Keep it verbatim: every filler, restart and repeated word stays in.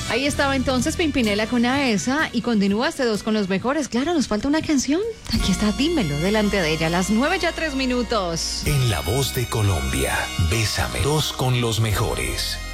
Ahí estaba entonces Pimpinela con Aesa y continúa este dos con los mejores. Claro, nos falta una canción. Aquí está, dímelo, delante de ella, las nueve ya tres minutos. En La Voz de Colombia, Bésame, dos con los mejores.